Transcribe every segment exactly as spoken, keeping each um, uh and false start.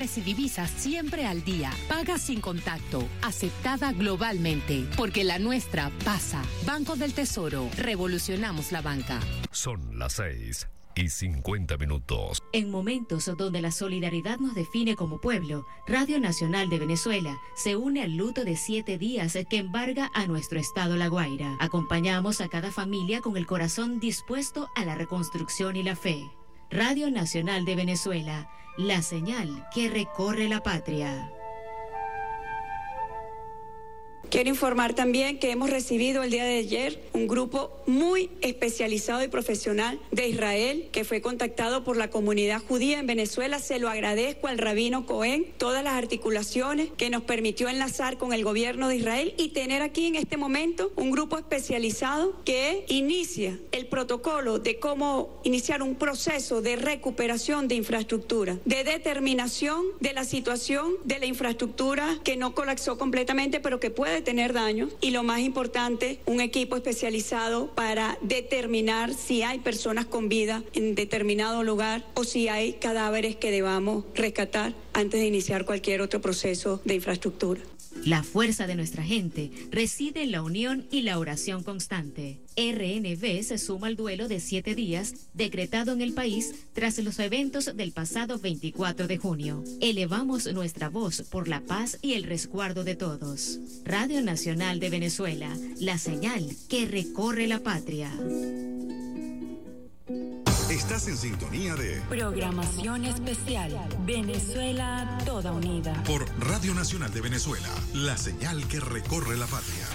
dólares y divisas siempre al día. Paga sin contacto. Aceptada globalmente. Porque la nuestra pasa. Banco del Tesoro. Revolucionamos la banca. Son las seis y cincuenta minutos. En momentos donde la solidaridad nos define como pueblo, Radio Nacional de Venezuela se une al luto de siete días que embarga a nuestro estado La Guaira. Acompañamos a cada familia con el corazón dispuesto a la reconstrucción y la fe. Radio Nacional de Venezuela, la señal que recorre la patria. Quiero informar también que hemos recibido el día de ayer un grupo muy especializado y profesional de Israel que fue contactado por la comunidad judía en Venezuela. Se lo agradezco al rabino Cohen, todas las articulaciones que nos permitió enlazar con el gobierno de Israel y tener aquí en este momento un grupo especializado que inicia el protocolo de cómo iniciar un proceso de recuperación de infraestructura, de determinación de la situación de la infraestructura que no colapsó completamente, pero que puede tener daños, y lo más importante, un equipo especializado para determinar si hay personas con vida en determinado lugar o si hay cadáveres que debamos rescatar antes de iniciar cualquier otro proceso de infraestructura. La fuerza de nuestra gente reside en la unión y la oración constante. R N V se suma al duelo de siete días decretado en el país tras los eventos del pasado veinticuatro de junio. Elevamos nuestra voz por la paz y el resguardo de todos. Radio Nacional de Venezuela, la señal que recorre la patria. Estás en sintonía de Programación Especial Venezuela Toda Unida por Radio Nacional de Venezuela, la señal que recorre la patria.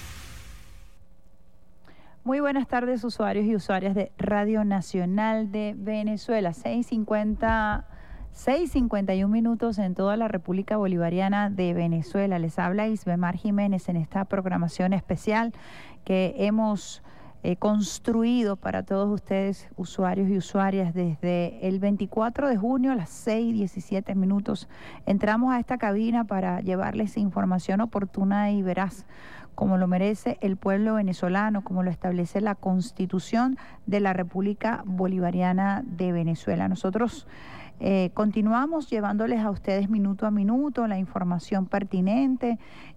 Muy buenas tardes, usuarios y usuarias de Radio Nacional de Venezuela. seis cincuenta, seis cincuenta y un minutos en toda la República Bolivariana de Venezuela. Les habla Isbemar Jiménez en esta programación especial que hemos Eh, construido para todos ustedes, usuarios y usuarias, desde el veinticuatro de junio a las seis y diecisiete minutos. Entramos a esta cabina para llevarles información oportuna y veraz, como lo merece el pueblo venezolano, como lo establece la Constitución de la República Bolivariana de Venezuela. Nosotros eh, continuamos llevándoles a ustedes minuto a minuto la información pertinente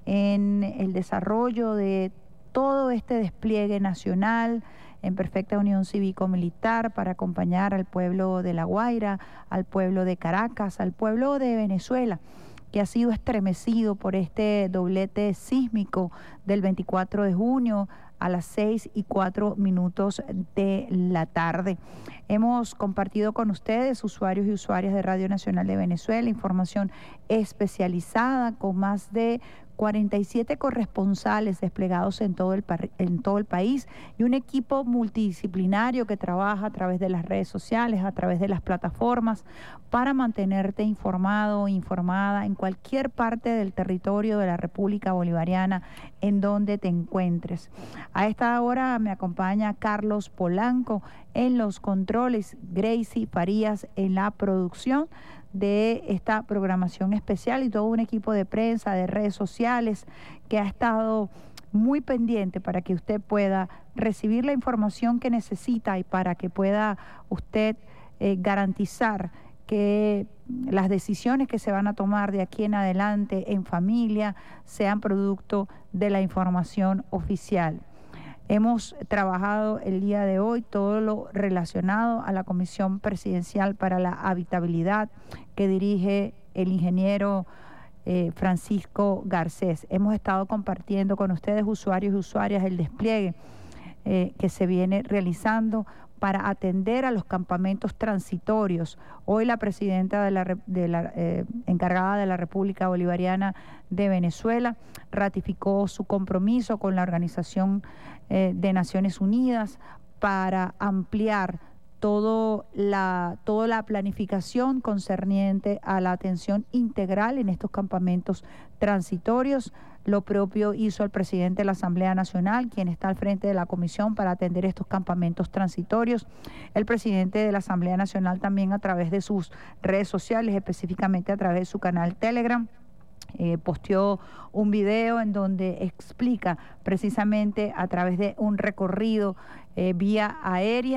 en el desarrollo de todo este despliegue nacional en perfecta unión cívico-militar para acompañar al pueblo de La Guaira, al pueblo de Caracas, al pueblo de Venezuela, que ha sido estremecido por este doblete sísmico del veinticuatro de junio a las seis y cuatro minutos de la tarde. Hemos compartido con ustedes, usuarios y usuarias de Radio Nacional de Venezuela, información especializada con más de cuarenta y siete corresponsales desplegados en todo el, en todo el país y un equipo multidisciplinario que trabaja a través de las redes sociales, a través de las plataformas, para mantenerte informado, informada en cualquier parte del territorio de la República Bolivariana en donde te encuentres. A esta hora me acompaña Carlos Polanco en los controles, Gracie Farías en la producción de esta programación especial y todo un equipo de prensa, de redes sociales que ha estado muy pendiente para que usted pueda recibir la información que necesita y para que pueda usted eh, garantizar que las decisiones que se van a tomar de aquí en adelante en familia sean producto de la información oficial. Hemos trabajado el día de hoy todo lo relacionado a la Comisión Presidencial para la Habitabilidad que dirige el ingeniero eh, Francisco Garcés. Hemos estado compartiendo con ustedes, usuarios y usuarias, el despliegue eh, que se viene realizando para atender a los campamentos transitorios. Hoy la presidenta de la, de la eh, encargada de la República Bolivariana de Venezuela ratificó su compromiso con la Organización eh, de Naciones Unidas para ampliar todo la, toda la planificación concerniente a la atención integral en estos campamentos transitorios. Lo propio hizo el presidente de la Asamblea Nacional, quien está al frente de la comisión para atender estos campamentos transitorios. El presidente de la Asamblea Nacional también, a través de sus redes sociales, específicamente a través de su canal Telegram, Eh, posteó un video en donde explica precisamente a través de un recorrido eh, vía aérea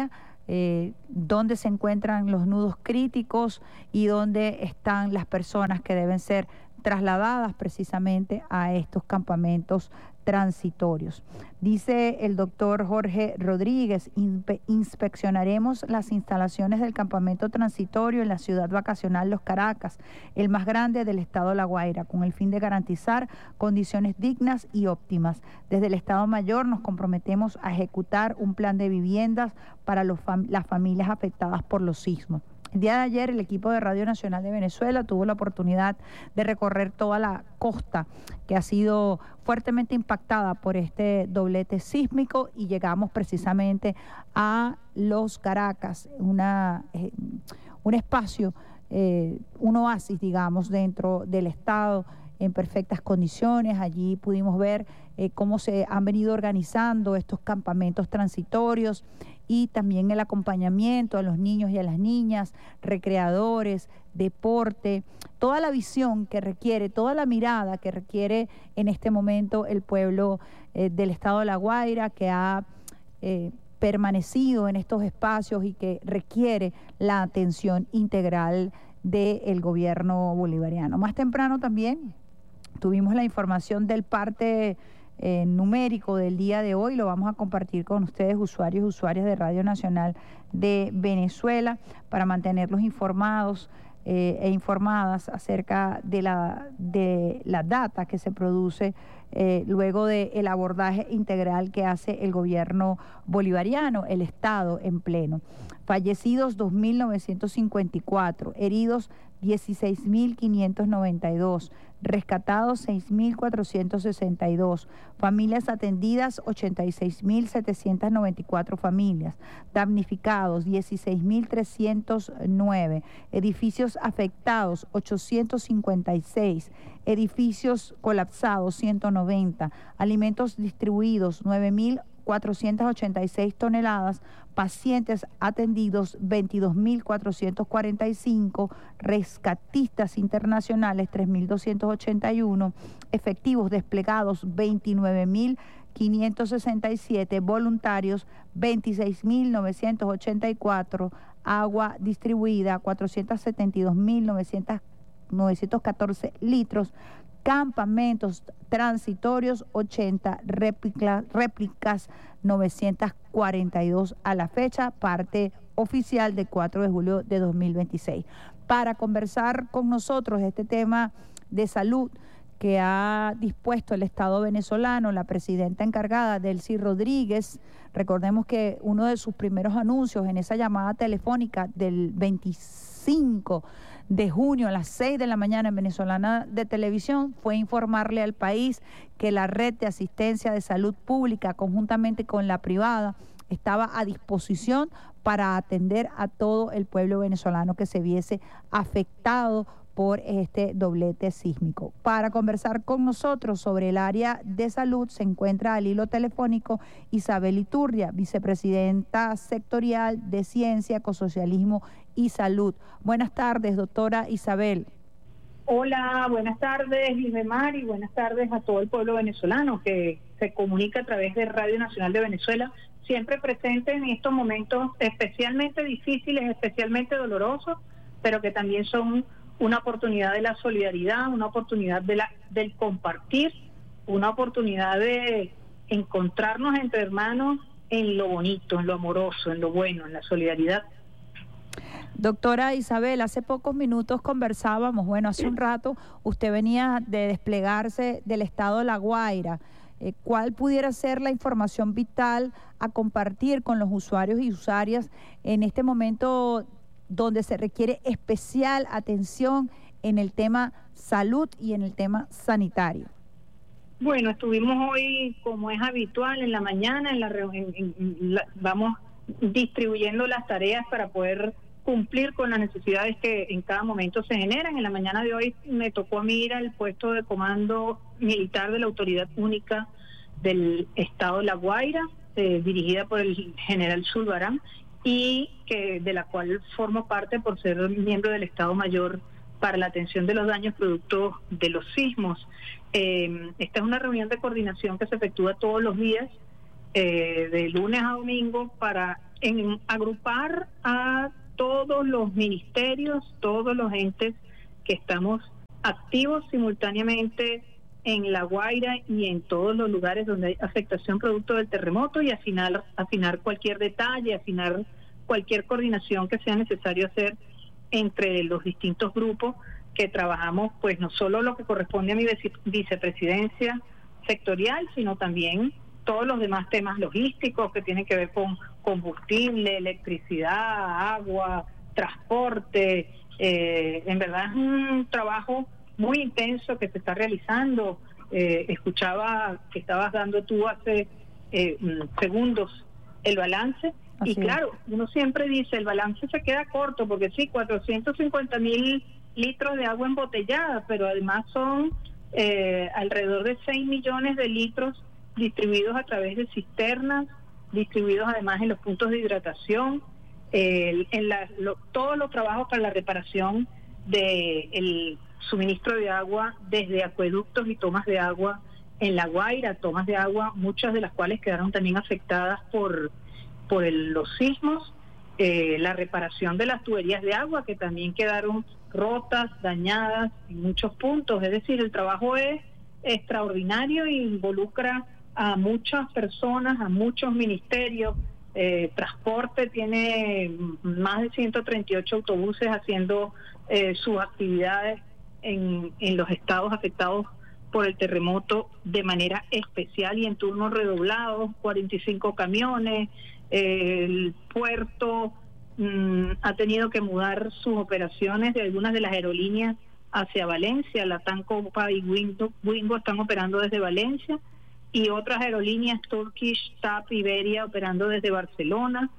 eh, dónde se encuentran los nudos críticos y dónde están las personas que deben ser trasladadas precisamente a estos campamentos transitorios. Dice el doctor Jorge Rodríguez, inspeccionaremos las instalaciones del campamento transitorio en la ciudad vacacional Los Caracas, el más grande del estado La Guaira, con el fin de garantizar condiciones dignas y óptimas. Desde el Estado Mayor nos comprometemos a ejecutar un plan de viviendas para los fam- las familias afectadas por los sismos. El día de ayer el equipo de Radio Nacional de Venezuela tuvo la oportunidad de recorrer toda la costa que ha sido fuertemente impactada por este doblete sísmico y llegamos precisamente a Los Caracas, una, eh, un espacio, eh, un oasis, digamos, dentro del estado en perfectas condiciones. Allí pudimos ver eh, cómo se han venido organizando estos campamentos transitorios y también el acompañamiento a los niños y a las niñas, recreadores, deporte, toda la visión que requiere, toda la mirada que requiere en este momento el pueblo eh, del estado de La Guaira, que ha eh, permanecido en estos espacios y que requiere la atención integral del gobierno bolivariano. Más temprano también tuvimos la información del parte Eh, numérico del día de hoy, lo vamos a compartir con ustedes, usuarios y usuarias de Radio Nacional de Venezuela, para mantenerlos informados eh, e informadas acerca de la, de la data que se produce eh, luego del abordaje integral que hace el gobierno bolivariano, el Estado en pleno. Fallecidos dos mil novecientos cincuenta y cuatro, heridos dieciséis mil quinientos noventa y dos, rescatados seis mil cuatrocientos sesenta y dos, familias atendidas ochenta y seis mil setecientos noventa y cuatro familias, damnificados dieciséis mil trescientos nueve, edificios afectados ochocientos cincuenta y seis, edificios colapsados ciento noventa, alimentos distribuidos nueve mil cuatrocientas ochenta y seis toneladas, pacientes atendidos veintidós mil cuatrocientos cuarenta y cinco, rescatistas internacionales tres mil doscientos ochenta y uno, efectivos desplegados veintinueve mil quinientos sesenta y siete, voluntarios veintiséis mil novecientos ochenta y cuatro, agua distribuida cuatrocientos setenta y dos mil novecientos catorce litros, campamentos transitorios ochenta, réplica, réplicas novecientos cuarenta y dos a la fecha, parte oficial del cuatro de julio de dos mil veintiséis. Para conversar con nosotros este tema de salud que ha dispuesto el Estado venezolano, la presidenta encargada, Delcy Rodríguez, recordemos que uno de sus primeros anuncios en esa llamada telefónica del veinticinco de junio a las seis de la mañana en Venezolana de Televisión fue informarle al país que la red de asistencia de salud pública conjuntamente con la privada estaba a disposición para atender a todo el pueblo venezolano que se viese afectado por este doblete sísmico. Para conversar con nosotros sobre el área de salud se encuentra al hilo telefónico Isabel Iturria, vicepresidenta sectorial de Ciencia, Ecosocialismo y Salud. Buenas tardes, doctora Isabel. Hola, buenas tardes, Lisbemar, y buenas tardes a todo el pueblo venezolano que se comunica a través de Radio Nacional de Venezuela, siempre presente en estos momentos especialmente difíciles, especialmente dolorosos, pero que también son una oportunidad de la solidaridad, una oportunidad de la, del compartir, una oportunidad de encontrarnos entre hermanos en lo bonito, en lo amoroso, en lo bueno, en la solidaridad. Doctora Isabel, hace pocos minutos conversábamos, bueno, hace un rato usted venía de desplegarse del estado de La Guaira. Eh, ¿Cuál pudiera ser la información vital a compartir con los usuarios y usuarias en este momento donde se requiere especial atención en el tema salud y en el tema sanitario? Bueno, estuvimos hoy, como es habitual, en la mañana, en la reunión, vamos distribuyendo las tareas para poder cumplir con las necesidades que en cada momento se generan. En la mañana de hoy me tocó a mí ir al puesto de comando militar de la Autoridad Única del Estado de La Guaira, eh, dirigida por el general Zulbarán, y que de la cual formo parte por ser miembro del Estado Mayor para la atención de los daños producto de los sismos. Eh, esta es una reunión de coordinación que se efectúa todos los días, eh, de lunes a domingo, para en agrupar a todos los ministerios, todos los entes que estamos activos simultáneamente en La Guaira y en todos los lugares donde hay afectación producto del terremoto, y afinar, afinar cualquier detalle, afinar cualquier coordinación que sea necesario hacer entre los distintos grupos que trabajamos, pues no solo lo que corresponde a mi vice, vicepresidencia sectorial, sino también todos los demás temas logísticos que tienen que ver con combustible, electricidad, agua, transporte. Eh, en verdad es un trabajo muy intenso que se está realizando. Eh, escuchaba que estabas dando tú hace eh, segundos el balance. Así y claro, es. Uno siempre dice, el balance se queda corto, porque sí, cuatrocientos cincuenta mil litros de agua embotellada, pero además son eh, alrededor de seis millones de litros distribuidos a través de cisternas, distribuidos además en los puntos de hidratación, eh, en la, lo, todos los trabajos para la reparación del suministro de agua desde acueductos y tomas de agua en La Guaira, tomas de agua, muchas de las cuales quedaron también afectadas por, por el, los sismos, eh, la reparación de las tuberías de agua que también quedaron rotas, dañadas en muchos puntos. Es decir, el trabajo es extraordinario e involucra a muchas personas, a muchos ministerios. Eh, transporte tiene más de ciento treinta y ocho autobuses haciendo eh, sus actividades en, en los estados afectados por el terremoto de manera especial y en turnos redoblados, cuarenta y cinco camiones. Eh, el puerto mmm, ha tenido que mudar sus operaciones de algunas de las aerolíneas hacia Valencia. Latam, Copa y Wingo, Wingo están operando desde Valencia, y otras aerolíneas, Turkish, T A P, Iberia, operando desde Barcelona.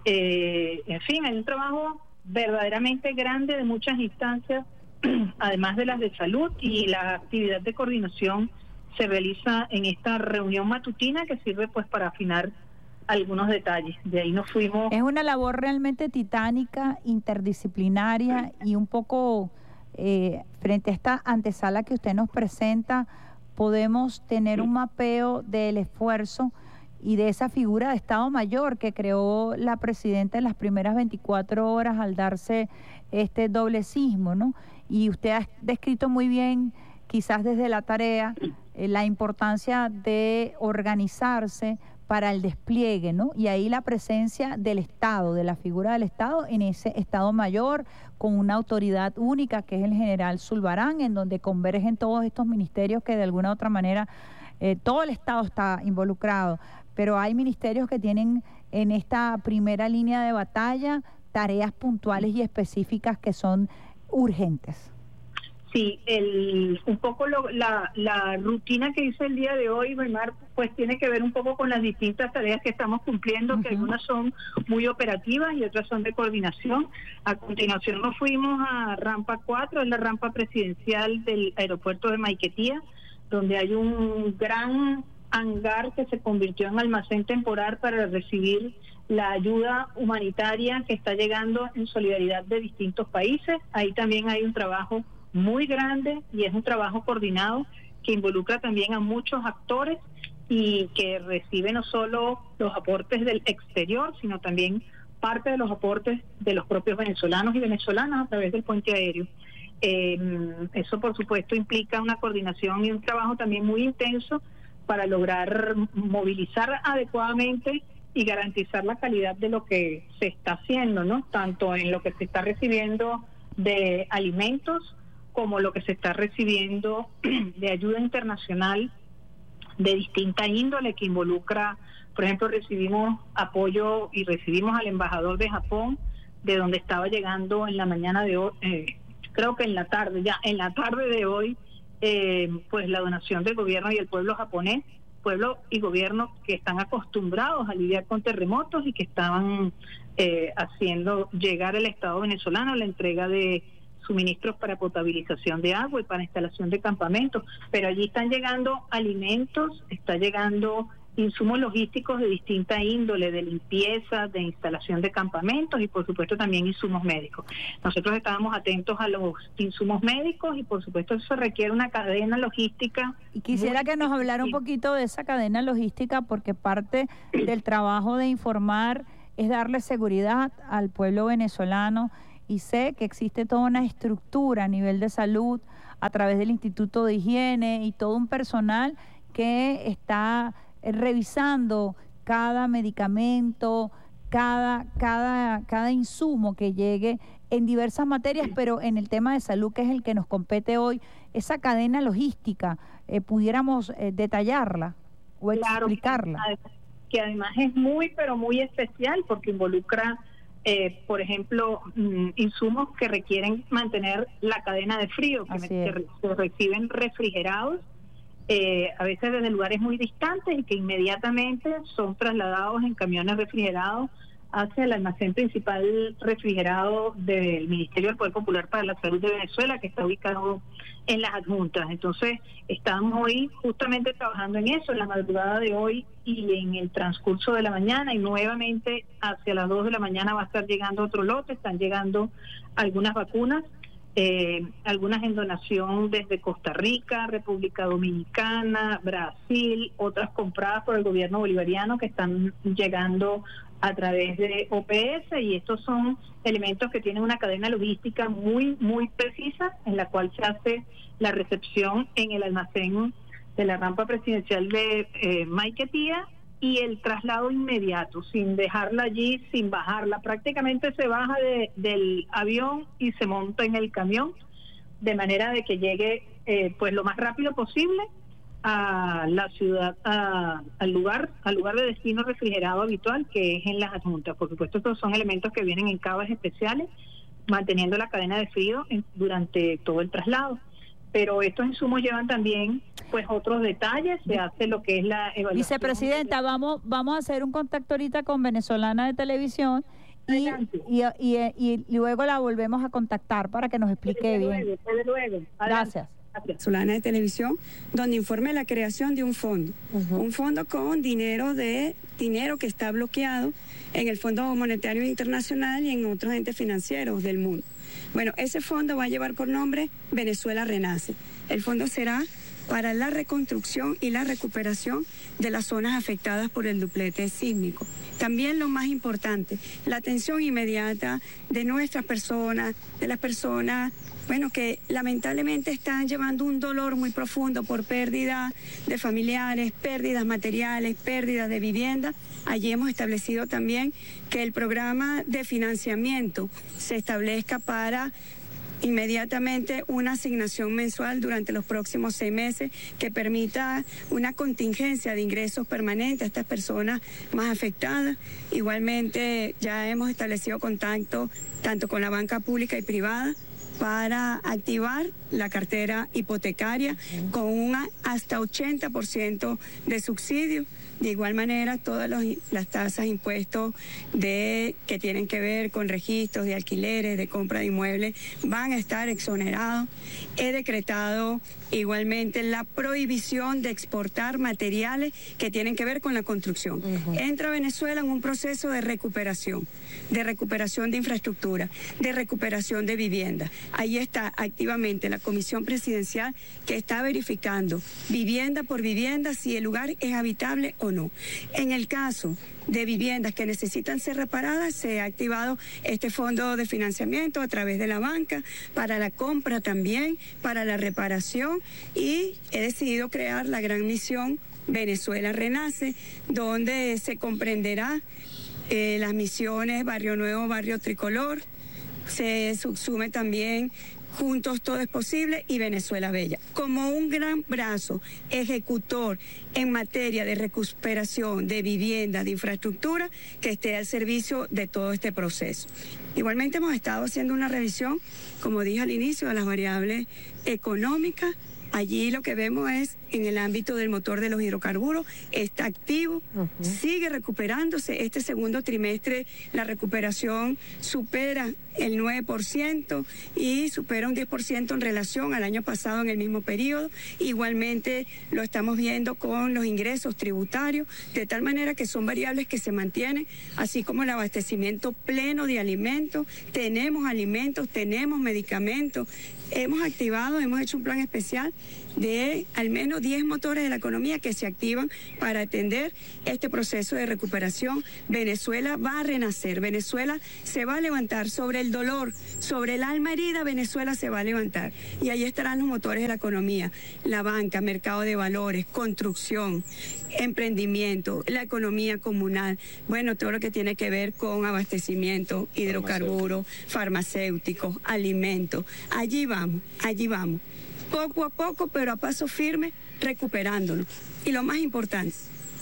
Eh, en fin, hay un trabajo verdaderamente grande de muchas instancias, además de las de salud, y la actividad de coordinación se realiza en esta reunión matutina que sirve pues para afinar algunos detalles. De ahí nos fuimos. Es una labor realmente titánica, interdisciplinaria, y un poco eh, frente a esta antesala que usted nos presenta, podemos tener un mapeo del esfuerzo y de esa figura de Estado Mayor que creó la presidenta en las primeras veinticuatro horas al darse este doble sismo, ¿no? Y usted ha descrito muy bien, quizás desde la tarea, eh, la importancia de organizarse para el despliegue, ¿no? Y ahí la presencia del Estado, de la figura del Estado en ese Estado Mayor, con una autoridad única que es el general Zulbarán, en donde convergen todos estos ministerios que de alguna u otra manera eh, todo el Estado está involucrado, pero hay ministerios que tienen en esta primera línea de batalla tareas puntuales y específicas que son urgentes. Sí, el, un poco lo, la, la rutina que hice el día de hoy, Weimar, pues tiene que ver un poco con las distintas tareas que estamos cumpliendo, uh-huh. que algunas son muy operativas y otras son de coordinación. A continuación nos fuimos a Rampa cuatro, es la rampa presidencial del aeropuerto de Maiquetía, donde hay un gran hangar que se convirtió en almacén temporal para recibir la ayuda humanitaria que está llegando en solidaridad de distintos países. Ahí también hay un trabajo muy grande y es un trabajo coordinado que involucra también a muchos actores y que recibe no solo los aportes del exterior, sino también parte de los aportes de los propios venezolanos y venezolanas a través del puente aéreo. Eh, eso, por supuesto, implica una coordinación y un trabajo también muy intenso para lograr movilizar adecuadamente y garantizar la calidad de lo que se está haciendo, ¿no? Tanto en lo que se está recibiendo de alimentos como lo que se está recibiendo de ayuda internacional de distinta índole que involucra, por ejemplo, recibimos apoyo y recibimos al embajador de Japón, de donde estaba llegando en la mañana de hoy, eh, creo que en la tarde, ya en la tarde de hoy, eh, pues la donación del gobierno y el pueblo japonés, pueblo y gobierno que están acostumbrados a lidiar con terremotos y que estaban eh, haciendo llegar al Estado venezolano la entrega de suministros para potabilización de agua y para instalación de campamentos, pero allí están llegando alimentos, está llegando insumos logísticos de distinta índole, de limpieza, de instalación de campamentos y por supuesto también insumos médicos. Nosotros estábamos atentos a los insumos médicos y por supuesto eso requiere una cadena logística. Y quisiera que nos hablara un poquito de esa cadena logística, porque parte del trabajo de informar es darle seguridad al pueblo venezolano, y sé que existe toda una estructura a nivel de salud a través del Instituto de Higiene y todo un personal que está revisando cada medicamento, cada, cada, cada insumo que llegue en diversas materias, pero en el tema de salud, que es el que nos compete hoy, esa cadena logística, eh, pudiéramos eh, detallarla o claro, explicarla. Que además es muy, pero muy especial, porque involucra, eh, por ejemplo, mm, insumos que requieren mantener la cadena de frío, que, me, que se reciben refrigerados, eh, a veces desde lugares muy distantes, y que inmediatamente son trasladados en camiones refrigerados hacia el almacén principal refrigerado del Ministerio del Poder Popular para la Salud de Venezuela, que está ubicado en las adjuntas. Entonces, estamos hoy justamente trabajando en eso, en la madrugada de hoy y en el transcurso de la mañana, y nuevamente hacia las dos de la mañana va a estar llegando otro lote. Están llegando algunas vacunas, eh, algunas en donación desde Costa Rica, República Dominicana, Brasil, otras compradas por el gobierno bolivariano que están llegando a través de O P S, y estos son elementos que tienen una cadena logística muy, muy precisa, en la cual se hace la recepción en el almacén de la rampa presidencial de eh, Maiquetía, y el traslado inmediato, sin dejarla allí, sin bajarla. Prácticamente se baja de, del avión y se monta en el camión, de manera de que llegue eh, pues lo más rápido posible a la ciudad, a, al lugar, al lugar de destino refrigerado habitual, que es en las adjuntas. Por supuesto, estos son elementos que vienen en cavas especiales, manteniendo la cadena de frío en, durante todo el traslado. Pero estos insumos llevan también pues otros detalles, se hace lo que es la evaluación. Vicepresidenta, vamos, vamos a hacer un contacto ahorita con Venezolana de Televisión y, y, y, y, y luego la volvemos a contactar para que nos explique desde bien. Luego, desde luego. Gracias. Venezolana de Televisión, donde informe la creación de un fondo, uh-huh. un fondo con dinero de dinero que está bloqueado en el Fondo Monetario Internacional y en otros entes financieros del mundo. Bueno, ese fondo va a llevar por nombre Venezuela Renace. El fondo será para la reconstrucción y la recuperación de las zonas afectadas por el duplete sísmico. También lo más importante, la atención inmediata de nuestras personas, de las personas, bueno, que lamentablemente están llevando un dolor muy profundo por pérdida de familiares, pérdidas materiales, pérdidas de vivienda. Allí hemos establecido también que el programa de financiamiento se establezca para inmediatamente una asignación mensual durante los próximos seis meses que permita una contingencia de ingresos permanentes a estas personas más afectadas. Igualmente ya hemos establecido contacto tanto con la banca pública y privada para activar la cartera hipotecaria con un hasta ochenta por ciento de subsidio. De igual manera, todas los, las tasas, impuestos de, que tienen que ver con registros de alquileres, de compra de inmuebles, van a estar exonerados. He decretado igualmente la prohibición de exportar materiales que tienen que ver con la construcción. Uh-huh. Entra Venezuela en un proceso de recuperación, de recuperación de infraestructura, de recuperación de vivienda. Ahí está activamente la Comisión Presidencial que está verificando vivienda por vivienda si el lugar es habitable o no. En el caso de viviendas que necesitan ser reparadas, se ha activado este fondo de financiamiento a través de la banca para la compra también, para la reparación, y he decidido crear la gran misión Venezuela Renace, donde se comprenderá eh, las misiones Barrio Nuevo, Barrio Tricolor, se subsume también Juntos Todo es Posible y Venezuela Bella, como un gran brazo ejecutor en materia de recuperación de vivienda, de infraestructura, que esté al servicio de todo este proceso. Igualmente hemos estado haciendo una revisión, como dije al inicio, de las variables económicas. Allí lo que vemos es, en el ámbito del motor de los hidrocarburos, está activo, uh-huh. sigue recuperándose. Este segundo trimestre la recuperación supera el nueve por ciento y supera un diez por ciento en relación al año pasado en el mismo periodo. Igualmente lo estamos viendo con los ingresos tributarios, de tal manera que son variables que se mantienen, así como el abastecimiento pleno de alimentos. Tenemos alimentos, tenemos medicamentos. Hemos activado, hemos hecho un plan especial de al menos diez motores de la economía que se activan para atender este proceso de recuperación. Venezuela va a renacer, Venezuela se va a levantar sobre el dolor, sobre el alma herida. Venezuela se va a levantar y ahí estarán los motores de la economía, la banca, mercado de valores, construcción, emprendimiento, la economía comunal, bueno, todo lo que tiene que ver con abastecimiento, hidrocarburos, farmacéuticos, alimentos. Allí vamos, allí vamos. Poco a poco, pero a paso firme, recuperándonos. Y lo más importante,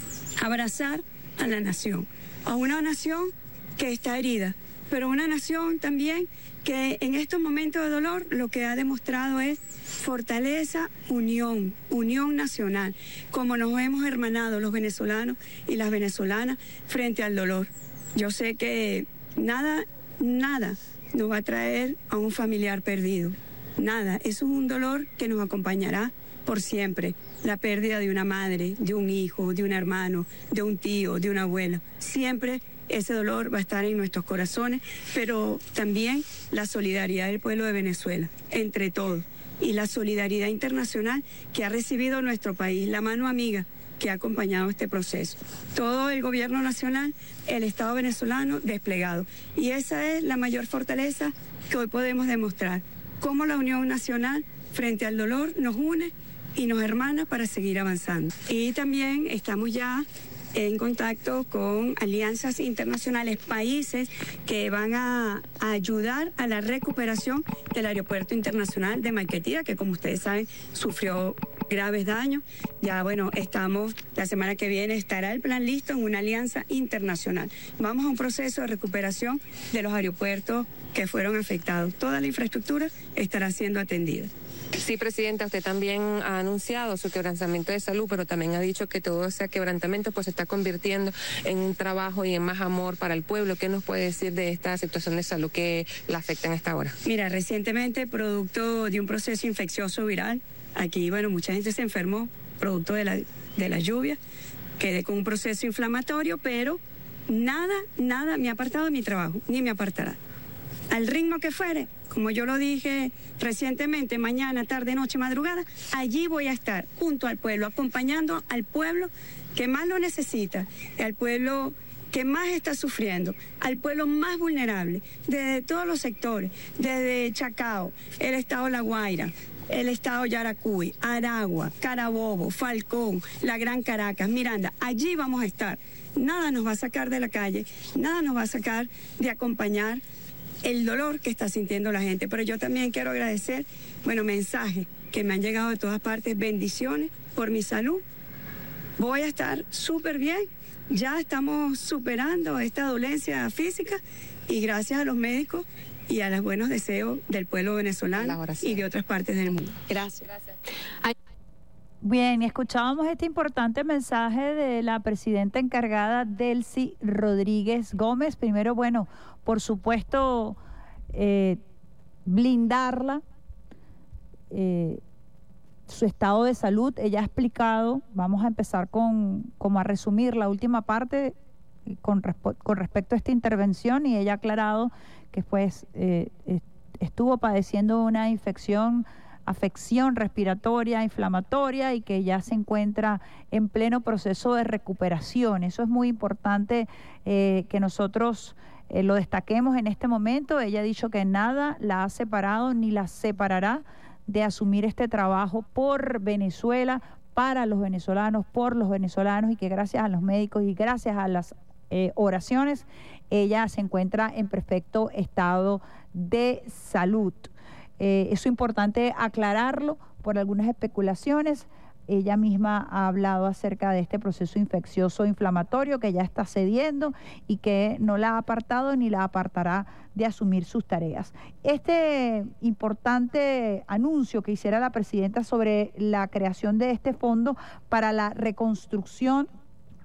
abrazar a la nación, a una nación que está herida, pero una nación también que en estos momentos de dolor lo que ha demostrado es fortaleza, unión, unión nacional, como nos hemos hermanado los venezolanos y las venezolanas frente al dolor. Yo sé que nada, nada nos va a traer a un familiar perdido. Nada, eso es un dolor que nos acompañará por siempre. La pérdida de una madre, de un hijo, de un hermano, de un tío, de una abuela. Siempre ese dolor va a estar en nuestros corazones, pero también la solidaridad del pueblo de Venezuela, entre todos. Y la solidaridad internacional que ha recibido nuestro país, la mano amiga que ha acompañado este proceso. Todo el gobierno nacional, el Estado venezolano desplegado. Y esa es la mayor fortaleza que hoy podemos demostrar. Cómo la unión nacional frente al dolor nos une y nos hermana para seguir avanzando. Y también estamos ya en contacto con alianzas internacionales, países que van a, a ayudar a la recuperación del Aeropuerto Internacional de Maiquetía, que como ustedes saben sufrió graves daños. Ya bueno, estamos, la semana que viene estará el plan listo en una alianza internacional. Vamos a un proceso de recuperación de los aeropuertos que fueron afectados. Toda la infraestructura estará siendo atendida. Sí, Presidenta, usted también ha anunciado su quebrantamiento de salud, pero también ha dicho que todo ese quebrantamiento pues se está convirtiendo en un trabajo y en más amor para el pueblo. ¿Qué nos puede decir de esta situación de salud que la afecta en esta hora? Mira, recientemente, producto de un proceso infeccioso viral, aquí, bueno, mucha gente se enfermó, producto de la, de la lluvia, quedé con un proceso inflamatorio, pero nada, nada me ha apartado de mi trabajo, ni me apartará. Al ritmo que fuere, como yo lo dije recientemente, mañana, tarde, noche, madrugada, allí voy a estar junto al pueblo, acompañando al pueblo que más lo necesita, al pueblo que más está sufriendo, al pueblo más vulnerable, desde todos los sectores, desde Chacao, el estado La Guaira, el estado Yaracuy, Aragua, Carabobo, Falcón, la Gran Caracas, Miranda. Allí vamos a estar. Nada nos va a sacar de la calle, nada nos va a sacar de acompañar el dolor que está sintiendo la gente. Pero yo también quiero agradecer, bueno, mensajes que me han llegado de todas partes, bendiciones por mi salud. Voy a estar súper bien, ya estamos superando esta dolencia física y gracias a los médicos y a los buenos deseos del pueblo venezolano y de otras partes del mundo. Gracias. Gracias. Bien, y escuchábamos este importante mensaje de la presidenta encargada, Delcy Rodríguez Gómez. Primero, bueno, por supuesto, eh, blindarla, eh, su estado de salud. Ella ha explicado, vamos a empezar con, como a resumir la última parte con, con respecto a esta intervención, y ella ha aclarado que pues eh, estuvo padeciendo una infección afección respiratoria, inflamatoria, y que ya se encuentra en pleno proceso de recuperación. Eso es muy importante eh, que nosotros eh, lo destaquemos en este momento. Ella ha dicho que nada la ha separado ni la separará de asumir este trabajo por Venezuela, para los venezolanos, por los venezolanos, y que gracias a los médicos y gracias a las eh, oraciones, ella se encuentra en perfecto estado de salud. Eh, eso es importante aclararlo por algunas especulaciones. Ella misma ha hablado acerca de este proceso infeccioso inflamatorio que ya está cediendo y que no la ha apartado ni la apartará de asumir sus tareas. Este importante anuncio que hiciera la presidenta sobre la creación de este fondo para la reconstrucción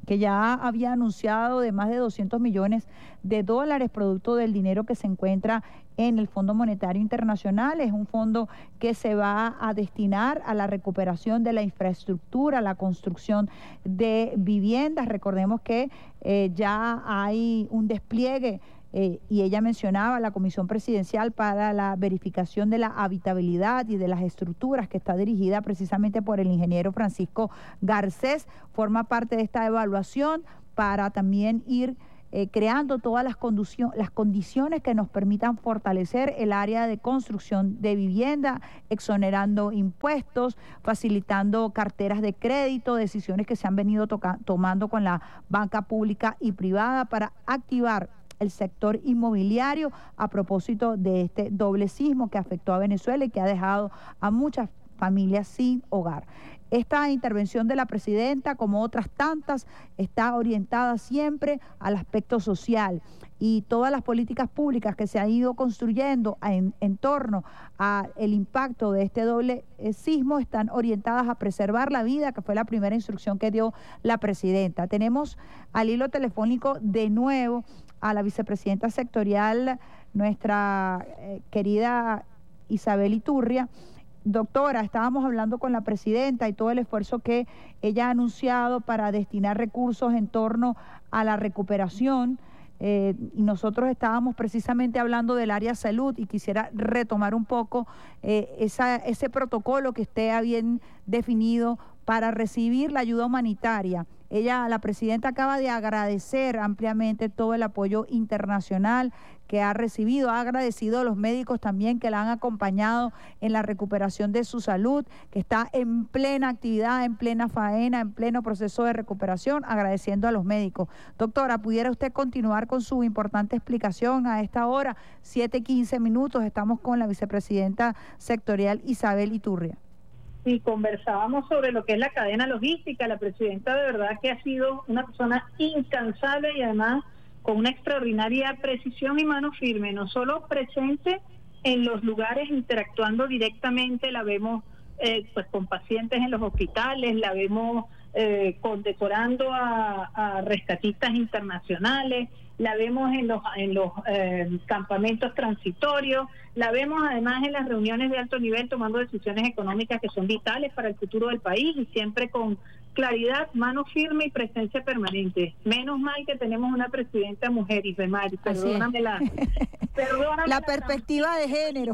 que ya había anunciado de más de doscientos millones de dólares producto del dinero que se encuentra en el Fondo Monetario Internacional. Es un fondo que se va a destinar a la recuperación de la infraestructura, la construcción de viviendas. Recordemos que eh, ya hay un despliegue Eh, y ella mencionaba la Comisión Presidencial para la verificación de la habitabilidad y de las estructuras, que está dirigida precisamente por el ingeniero Francisco Garcés. Forma parte de esta evaluación para también ir eh, creando todas las, las condiciones que nos permitan fortalecer el área de construcción de vivienda, exonerando impuestos, facilitando carteras de crédito, decisiones que se han venido tomando con la banca pública y privada para activar el sector inmobiliario a propósito de este doble sismo que afectó a Venezuela y que ha dejado a muchas familias sin hogar. Esta intervención de la presidenta, como otras tantas, está orientada siempre al aspecto social, y todas las políticas públicas que se han ido construyendo en, en torno al impacto de este doble eh, sismo están orientadas a preservar la vida, que fue la primera instrucción que dio la presidenta. Tenemos al hilo telefónico de nuevo a la vicepresidenta sectorial, nuestra eh, querida Isabel Iturria. Doctora, estábamos hablando con la presidenta y todo el esfuerzo que ella ha anunciado para destinar recursos en torno a la recuperación, eh, y nosotros estábamos precisamente hablando del área salud, y quisiera retomar un poco eh, esa, ese protocolo que esté bien definido para recibir la ayuda humanitaria. Ella, la presidenta, acaba de agradecer ampliamente todo el apoyo internacional que ha recibido, ha agradecido a los médicos también que la han acompañado en la recuperación de su salud, que está en plena actividad, en plena faena, en pleno proceso de recuperación, agradeciendo a los médicos. Doctora, ¿pudiera usted continuar con su importante explicación a esta hora? siete quince minutos, estamos con la vicepresidenta sectorial Isabel Iturria. Sí, conversábamos sobre lo que es la cadena logística. La presidenta de verdad que ha sido una persona incansable y además con una extraordinaria precisión y mano firme, no solo presente en los lugares interactuando directamente, la vemos eh, pues con pacientes en los hospitales, la vemos eh, condecorando a, a rescatistas internacionales, la vemos en los en los eh, campamentos transitorios, la vemos además en las reuniones de alto nivel tomando decisiones económicas que son vitales para el futuro del país, y siempre con claridad, mano firme y presencia permanente. Menos mal que tenemos una presidenta mujer, Isabel, perdóname la, perdóname la la perspectiva trampita de género.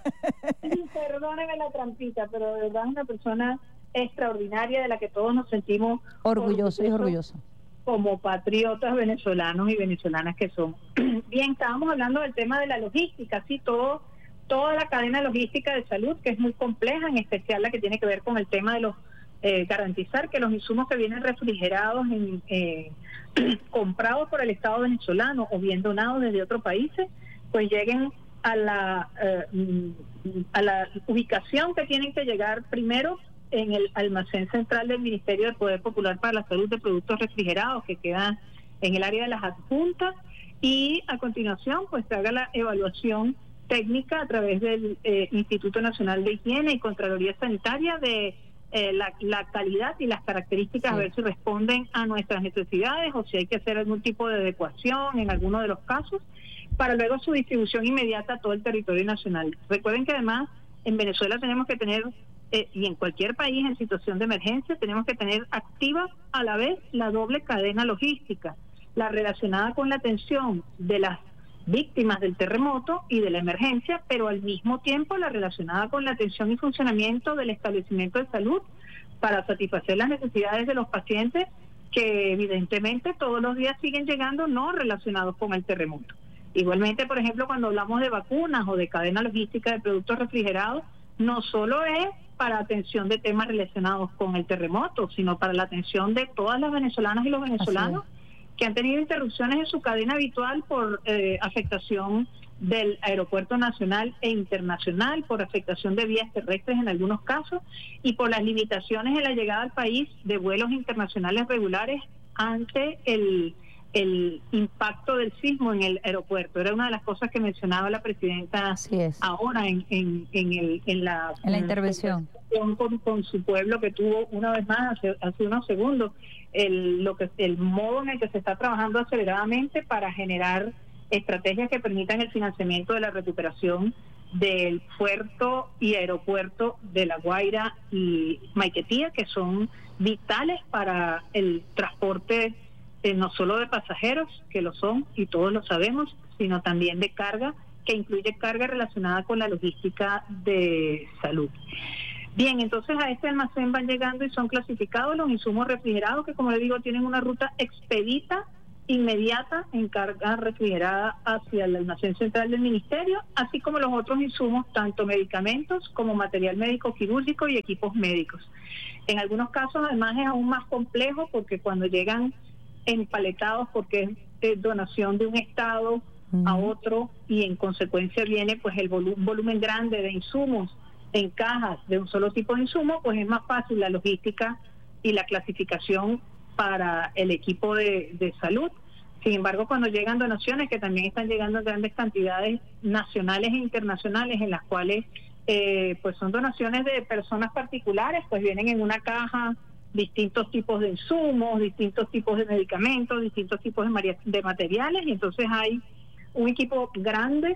Sí, perdóname la trampita, pero de verdad es una persona extraordinaria de la que todos nos sentimos orgullosos y orgullosos como patriotas venezolanos y venezolanas que son. Bien, estábamos hablando del tema de la logística, sí, todo, toda la cadena logística de salud, que es muy compleja, en especial la que tiene que ver con el tema de los eh, garantizar que los insumos que vienen refrigerados, en, eh, comprados por el Estado venezolano o bien donados desde otros países, pues lleguen a la, eh, a la ubicación que tienen que llegar primero en el almacén central del Ministerio del Poder Popular para la Salud de Productos Refrigerados, que queda en el área de las adjuntas, y a continuación pues se haga la evaluación técnica a través del eh, Instituto Nacional de Higiene y Contraloría Sanitaria de eh, la, la calidad y las características, sí, a ver si responden a nuestras necesidades o si hay que hacer algún tipo de adecuación en alguno de los casos, para luego su distribución inmediata a todo el territorio nacional. Recuerden que además en Venezuela tenemos que tener Eh, y en cualquier país en situación de emergencia tenemos que tener activa a la vez la doble cadena logística, la relacionada con la atención de las víctimas del terremoto y de la emergencia, pero al mismo tiempo la relacionada con la atención y funcionamiento del establecimiento de salud para satisfacer las necesidades de los pacientes que evidentemente todos los días siguen llegando no relacionados con el terremoto. Igualmente, por ejemplo, cuando hablamos de vacunas o de cadena logística de productos refrigerados, no solo es para atención de temas relacionados con el terremoto, sino para la atención de todas las venezolanas y los venezolanos que han tenido interrupciones en su cadena habitual por eh, afectación del aeropuerto nacional e internacional, por afectación de vías terrestres en algunos casos, y por las limitaciones en la llegada al país de vuelos internacionales regulares ante el el impacto del sismo en el aeropuerto. Era una de las cosas que mencionaba la presidenta ahora en, en, en, el, en la, en la intervención con, con su pueblo, que tuvo una vez más hace, hace unos segundos el, lo que, el modo en el que se está trabajando aceleradamente para generar estrategias que permitan el financiamiento de la recuperación del puerto y aeropuerto de La Guaira y Maiquetía, que son vitales para el transporte eh, no solo de pasajeros, que lo son y todos lo sabemos, sino también de carga, que incluye carga relacionada con la logística de salud. Bien, entonces a este almacén van llegando y son clasificados los insumos refrigerados, que como le digo tienen una ruta expedita, inmediata, en carga refrigerada hacia el almacén central del ministerio, así como los otros insumos, tanto medicamentos como material médico quirúrgico y equipos médicos. En algunos casos además es aún más complejo, porque cuando llegan empaletados, porque es eh, donación de un estado uh-huh. a otro, y en consecuencia viene pues el volu- volumen grande de insumos en cajas de un solo tipo de insumo, pues es más fácil la logística y la clasificación para el equipo de, de salud. Sin embargo, cuando llegan donaciones, que también están llegando en grandes cantidades nacionales e internacionales, en las cuales eh, pues son donaciones de personas particulares, pues vienen en una caja distintos tipos de insumos, distintos tipos de medicamentos, distintos tipos de, maria- de materiales, y entonces hay un equipo grande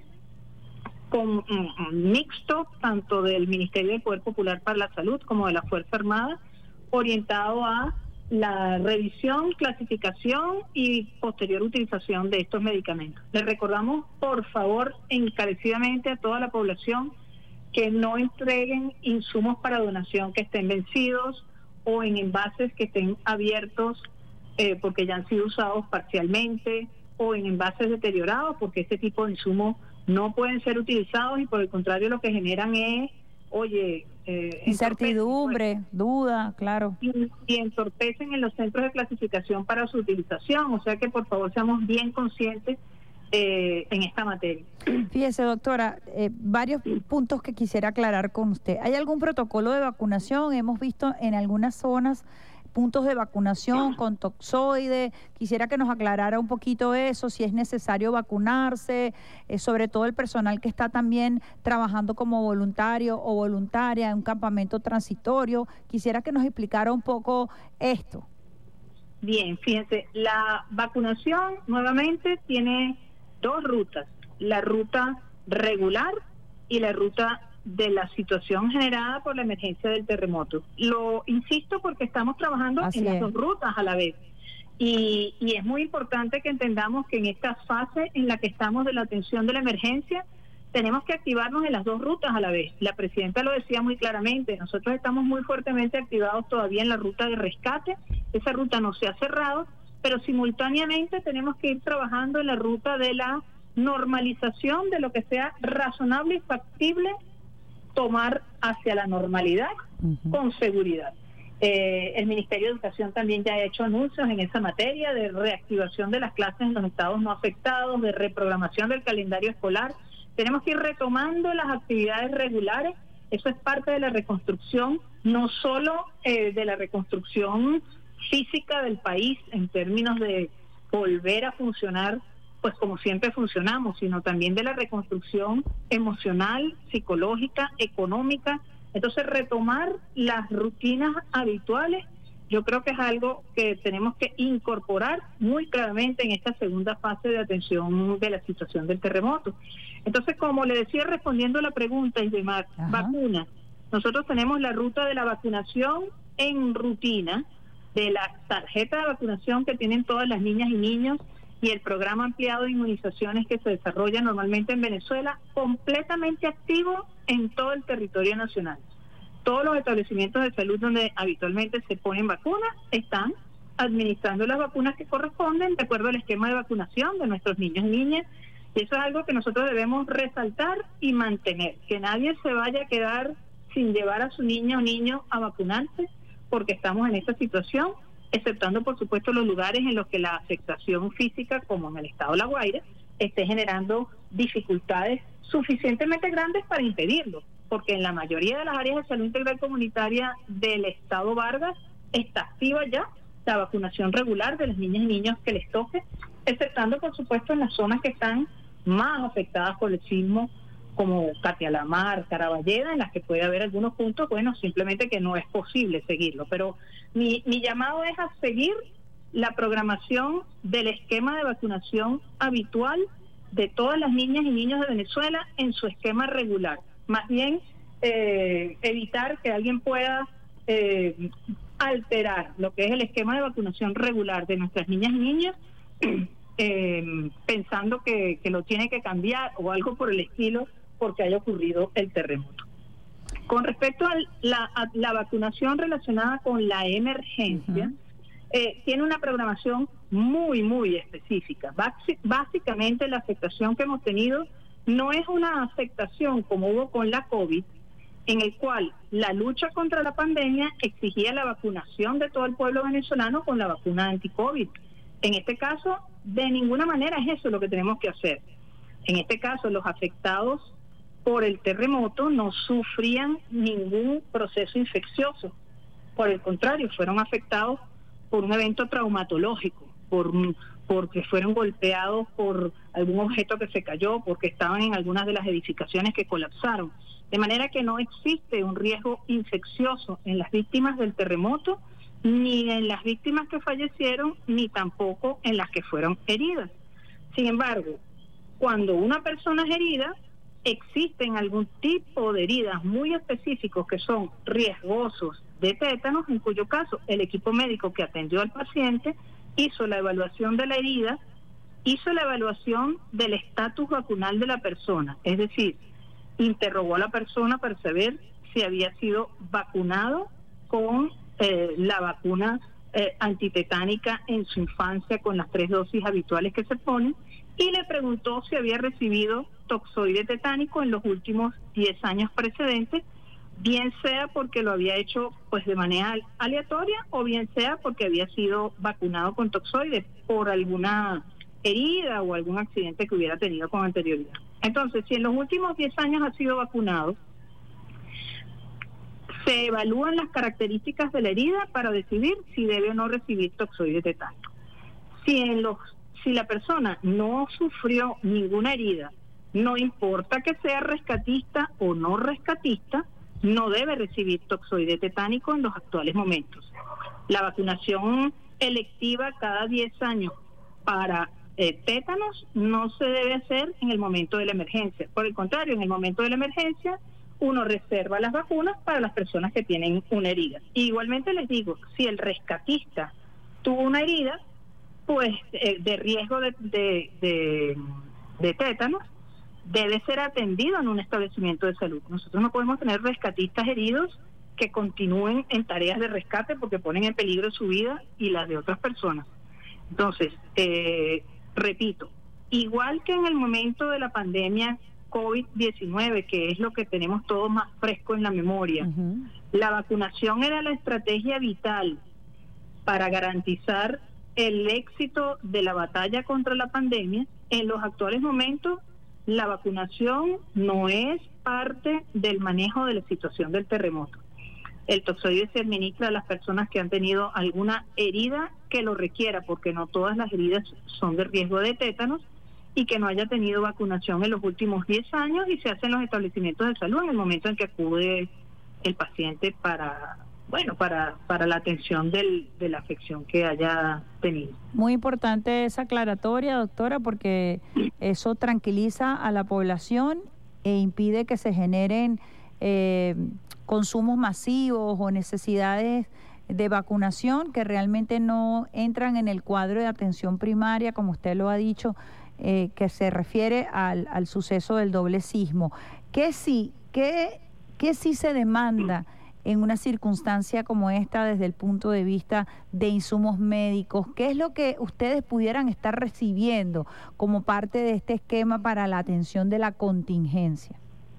con um, mixto, tanto del Ministerio del Poder Popular para la Salud como de la Fuerza Armada, orientado a la revisión, clasificación y posterior utilización de estos medicamentos. Les recordamos, por favor, encarecidamente a toda la población que no entreguen insumos para donación que estén vencidos o en envases que estén abiertos eh, porque ya han sido usados parcialmente, o en envases deteriorados, porque este tipo de insumos no pueden ser utilizados y por el contrario lo que generan es, oye... Eh, incertidumbre, duda, claro. Y, y entorpecen en los centros de clasificación para su utilización, o sea que por favor seamos bien conscientes eh, en esta materia. Fíjese, doctora, eh, varios puntos que quisiera aclarar con usted. ¿Hay algún protocolo de vacunación? Hemos visto en algunas zonas puntos de vacunación con toxoide. Quisiera que nos aclarara un poquito eso, si es necesario vacunarse, eh, sobre todo el personal que está también trabajando como voluntario o voluntaria en un campamento transitorio. Quisiera que nos explicara un poco esto. Bien, fíjense, la vacunación nuevamente tiene dos rutas, la ruta regular y la ruta de la situación generada por la emergencia del terremoto. Lo insisto porque estamos trabajando Así en las es. dos rutas a la vez. Y, y es muy importante que entendamos que en esta fase en la que estamos de la atención de la emergencia, tenemos que activarnos en las dos rutas a la vez. La presidenta lo decía muy claramente, nosotros estamos muy fuertemente activados todavía en la ruta de rescate, esa ruta no se ha cerrado, pero simultáneamente tenemos que ir trabajando en la ruta de la normalización de lo que sea razonable y factible tomar hacia la normalidad uh-huh. con seguridad. Eh, el Ministerio de Educación también ya ha hecho anuncios en esa materia de reactivación de las clases en los estados no afectados, de reprogramación del calendario escolar. Tenemos que ir retomando las actividades regulares. Eso es parte de la reconstrucción, no solo eh, de la reconstrucción física del país en términos de volver a funcionar pues como siempre funcionamos, sino también de la reconstrucción emocional, psicológica, económica. Entonces retomar las rutinas habituales, yo creo que es algo que tenemos que incorporar muy claramente en esta segunda fase de atención de la situación del terremoto. Entonces, como le decía respondiendo a la pregunta, Isdemar, vacuna, nosotros tenemos la ruta de la vacunación en rutina, de la tarjeta de vacunación que tienen todas las niñas y niños, y el programa ampliado de inmunizaciones que se desarrolla normalmente en Venezuela, completamente activo en todo el territorio nacional. Todos los establecimientos de salud donde habitualmente se ponen vacunas están administrando las vacunas que corresponden de acuerdo al esquema de vacunación de nuestros niños y niñas, y eso es algo que nosotros debemos resaltar y mantener, que nadie se vaya a quedar sin llevar a su niña o niño a vacunarse porque estamos en esta situación, exceptando por supuesto los lugares en los que la afectación física, como en el estado de La Guaira, esté generando dificultades suficientemente grandes para impedirlo, porque en la mayoría de las áreas de salud integral comunitaria del estado Vargas está activa ya la vacunación regular de las niñas y niños que les toque, exceptando por supuesto en las zonas que están más afectadas por el sismo, como Catialamar, Caraballeda, en las que puede haber algunos puntos, bueno, simplemente que no es posible seguirlo. Pero mi, mi llamado es a seguir la programación del esquema de vacunación habitual de todas las niñas y niños de Venezuela en su esquema regular. Más bien, eh, evitar que alguien pueda eh, alterar lo que es el esquema de vacunación regular de nuestras niñas y niños, eh, pensando que, que lo tiene que cambiar o algo por el estilo porque haya ocurrido el terremoto. Con respecto a la, a la vacunación relacionada con la emergencia, uh-huh. eh, tiene una programación muy, muy específica. Basi- básicamente la afectación que hemos tenido no es una afectación como hubo con la COVID, en el cual la lucha contra la pandemia exigía la vacunación de todo el pueblo venezolano con la vacuna anti-COVID. En este caso, de ninguna manera es eso lo que tenemos que hacer. En este caso, los afectados por el terremoto no sufrían ningún proceso infeccioso. Por el contrario, fueron afectados por un evento traumatológico, por porque fueron golpeados por algún objeto que se cayó, porque estaban en algunas de las edificaciones que colapsaron. De manera que no existe un riesgo infeccioso en las víctimas del terremoto, ni en las víctimas que fallecieron, ni tampoco en las que fueron heridas. Sin embargo, cuando una persona es herida, existen algún tipo de heridas muy específicos que son riesgosos de tétanos, en cuyo caso el equipo médico que atendió al paciente hizo la evaluación de la herida, hizo la evaluación del estatus vacunal de la persona, es decir, interrogó a la persona para saber si había sido vacunado con eh, la vacuna eh, antitetánica en su infancia con las tres dosis habituales que se ponen, y le preguntó si había recibido toxoide tetánico en los últimos diez años precedentes, bien sea porque lo había hecho pues de manera aleatoria o bien sea porque había sido vacunado con toxoide por alguna herida o algún accidente que hubiera tenido con anterioridad. Entonces, si en los últimos diez años ha sido vacunado, se evalúan las características de la herida para decidir si debe o no recibir toxoide tetánico. Si en los si la persona no sufrió ninguna herida, no importa que sea rescatista o no rescatista, no debe recibir toxoide tetánico en los actuales momentos. La vacunación electiva cada diez años para eh, tétanos no se debe hacer en el momento de la emergencia. Por el contrario, en el momento de la emergencia, uno reserva las vacunas para las personas que tienen una herida. Y igualmente les digo, si el rescatista tuvo una herida, pues eh, de riesgo de, de, de, de tétanos, debe ser atendido en un establecimiento de salud. Nosotros no podemos tener rescatistas heridos que continúen en tareas de rescate porque ponen en peligro su vida y las de otras personas. Entonces, eh, repito, igual que en el momento de la pandemia COVID diecinueve, que es lo que tenemos todos más fresco en la memoria, uh-huh. la vacunación era la estrategia vital para garantizar el éxito de la batalla contra la pandemia. En los actuales momentos, la vacunación no es parte del manejo de la situación del terremoto. El toxoide se administra a las personas que han tenido alguna herida que lo requiera, porque no todas las heridas son de riesgo de tétanos, y que no haya tenido vacunación en los últimos diez años, y se hace en los establecimientos de salud en el momento en que acude el paciente para... bueno, para, para la atención del, de la afección que haya tenido. Muy importante esa aclaratoria, doctora, porque eso tranquiliza a la población e impide que se generen eh, consumos masivos o necesidades de vacunación que realmente no entran en el cuadro de atención primaria, como usted lo ha dicho, eh, que se refiere al, al suceso del doble sismo. ¿Qué sí, qué, qué sí se demanda en una circunstancia como esta desde el punto de vista de insumos médicos? ¿Qué es lo que ustedes pudieran estar recibiendo como parte de este esquema para la atención de la contingencia?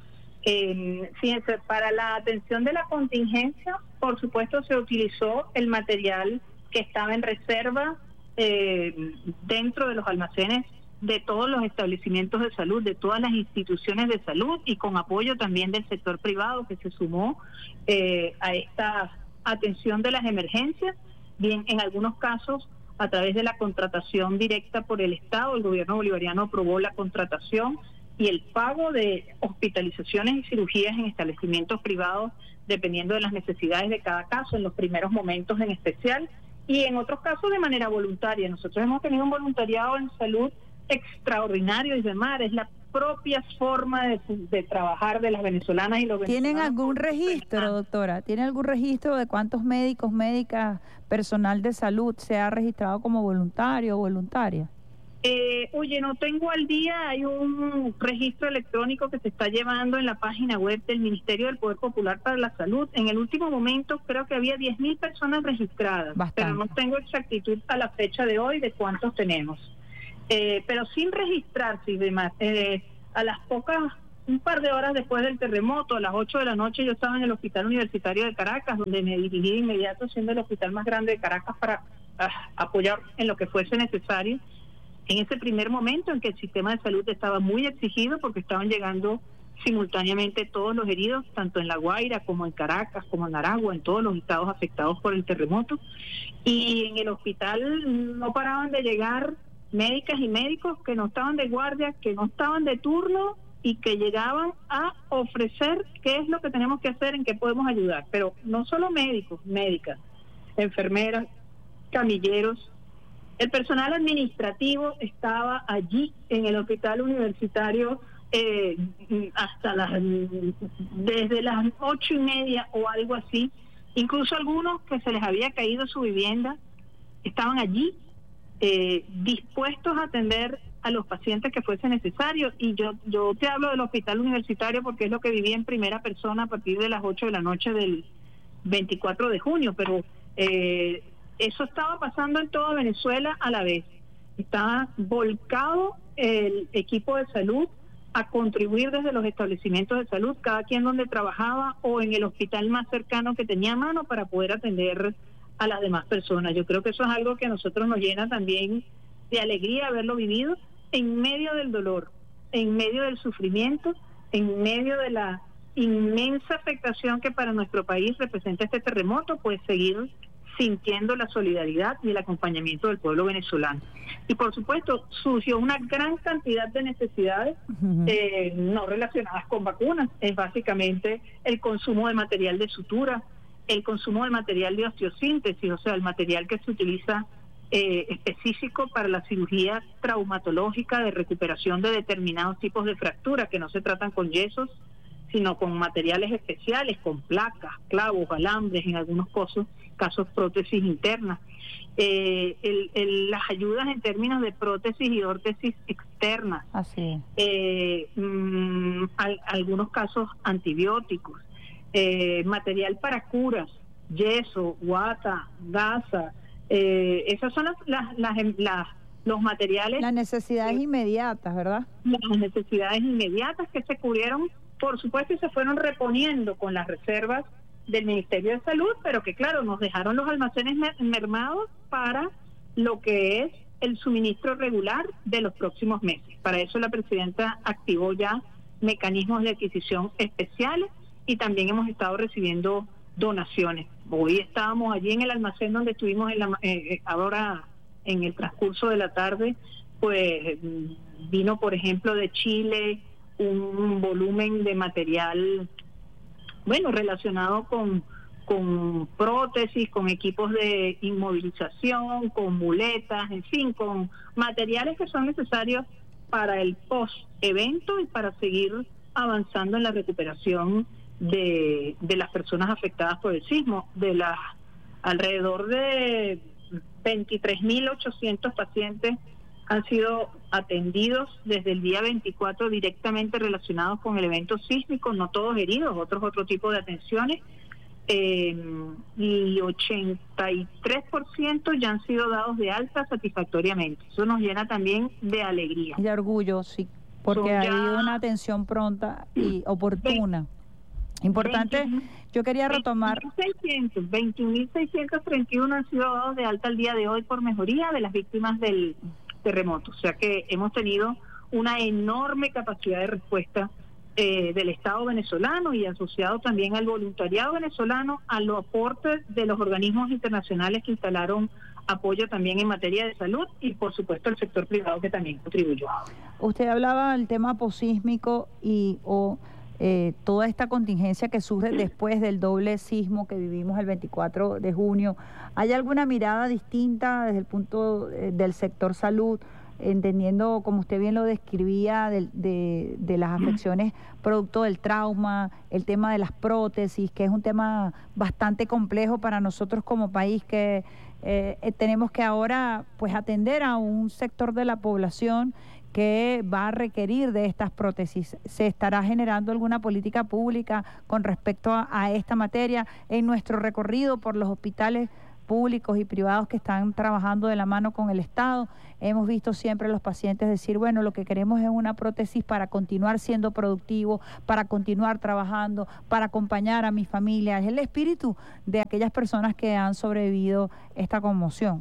Eh, fíjense, para la atención de la contingencia, por supuesto, se utilizó el material que estaba en reserva eh, dentro de los almacenes de todos los establecimientos de salud, de todas las instituciones de salud, y con apoyo también del sector privado que se sumó eh, a esta atención de las emergencias. bien en algunos casos a través de la contratación directa por el Estado. El gobierno bolivariano aprobó la contratación y el pago de hospitalizaciones y cirugías en establecimientos privados dependiendo de las necesidades de cada caso, en los primeros momentos en especial, y en otros casos de manera voluntaria. Nosotros hemos tenido un voluntariado en salud extraordinario y demás, es la propia forma de, de trabajar de las venezolanas y los venezolanos. ¿Tienen algún registro, doctora? ¿Tiene algún registro de cuántos médicos, médicas, personal de salud se ha registrado como voluntario o voluntaria? Eh, oye, no tengo al día, hay un registro electrónico que se está llevando en la página web del Ministerio del Poder Popular para la Salud. En el último momento creo que había diez mil personas registradas, Bastante. pero no tengo exactitud a la fecha de hoy de cuántos tenemos. Eh, pero sin registrarse y demás, eh, a las pocas, un par de horas después del terremoto, a las ocho de la noche yo estaba en el Hospital Universitario de Caracas, donde me dirigí de inmediato, siendo el hospital más grande de Caracas, para uh, apoyar en lo que fuese necesario. En ese primer momento en que el sistema de salud estaba muy exigido, porque estaban llegando simultáneamente todos los heridos, tanto en La Guaira como en Caracas, como en Aragua, en todos los estados afectados por el terremoto, y en el hospital no paraban de llegar médicas y médicos que no estaban de guardia, que no estaban de turno y que llegaban a ofrecer qué es lo que tenemos que hacer, en qué podemos ayudar. Pero no solo médicos, médicas, enfermeras, camilleros, el personal administrativo estaba allí en el hospital universitario eh, hasta las desde las ocho y media o algo así. Incluso algunos que se les había caído su vivienda estaban allí eh, dispuestos a atender a los pacientes que fuese necesario. Y yo yo te hablo del hospital universitario porque es lo que viví en primera persona a partir de las ocho de la noche del veinticuatro de junio, pero eh, eso estaba pasando en toda Venezuela a la vez. Estaba volcado el equipo de salud a contribuir desde los establecimientos de salud, cada quien donde trabajaba o en el hospital más cercano que tenía a mano, para poder atender a las demás personas. Yo creo que eso es algo que a nosotros nos llena también de alegría haberlo vivido en medio del dolor, en medio del sufrimiento, en medio de la inmensa afectación que para nuestro país representa este terremoto, pues seguir sintiendo la solidaridad y el acompañamiento del pueblo venezolano. Y por supuesto surgió una gran cantidad de necesidades uh-huh. eh, no relacionadas con vacunas. Es básicamente el consumo de material de sutura, el consumo de material de osteosíntesis, o sea, el material que se utiliza eh, específico para la cirugía traumatológica de recuperación de determinados tipos de fracturas, que no se tratan con yesos, sino con materiales especiales, con placas, clavos, alambres, en algunos casos, casos prótesis internas. Eh, el, el, las ayudas en términos de prótesis y órtesis externas. Así. Eh, mm, al, algunos casos antibióticos, eh, material para curas, yeso, guata, gasa. Eh, esas son las, las, las, las los materiales. Las necesidades eh, inmediatas, ¿verdad? Las necesidades inmediatas que se cubrieron, por supuesto, y se fueron reponiendo con las reservas del Ministerio de Salud, pero que claro, nos dejaron los almacenes mermados para lo que es el suministro regular de los próximos meses. Para eso la presidenta activó ya mecanismos de adquisición especiales y también hemos estado recibiendo donaciones. Hoy estábamos allí en el almacén donde estuvimos en la, eh, ahora en el transcurso de la tarde, pues vino por ejemplo de Chile un volumen de material, bueno, relacionado con, con prótesis, con equipos de inmovilización, con muletas, en fin, con materiales que son necesarios para el post-evento y para seguir avanzando en la recuperación de, de las personas afectadas por el sismo. De las alrededor de veintitrés mil ochocientos pacientes han sido atendidos desde el día veinticuatro directamente relacionados con el evento sísmico, no todos heridos, otros otro tipo de atenciones, eh, y ochenta y tres por ciento ya han sido dados de alta satisfactoriamente. Eso nos llena también de alegría. De orgullo, sí, porque ha habido una atención pronta y oportuna. Importante, yo quería retomar... veintiún mil seiscientos treinta y uno han sido dados de alta al día de hoy por mejoría de las víctimas del terremoto. O sea que hemos tenido una enorme capacidad de respuesta eh, del Estado venezolano y asociado también al voluntariado venezolano, a los aportes de los organismos internacionales que instalaron apoyo también en materia de salud y por supuesto el sector privado que también contribuyó. Usted hablaba del tema posísmico y o eh, toda esta contingencia que surge después del doble sismo que vivimos el veinticuatro de junio. ¿Hay alguna mirada distinta desde el punto eh, del sector salud, entendiendo, como usted bien lo describía, de, de, de las afecciones producto del trauma, el tema de las prótesis, que es un tema bastante complejo para nosotros como país, que eh, tenemos que ahora pues atender a un sector de la población que va a requerir de estas prótesis? ¿Se estará generando alguna política pública con respecto a, a esta materia en nuestro recorrido por los hospitales públicos y privados que están trabajando de la mano con el Estado? Hemos visto siempre a los pacientes decir, bueno, lo que queremos es una prótesis para continuar siendo productivo, para continuar trabajando, para acompañar a mi familia. Es el espíritu de aquellas personas que han sobrevivido esta conmoción.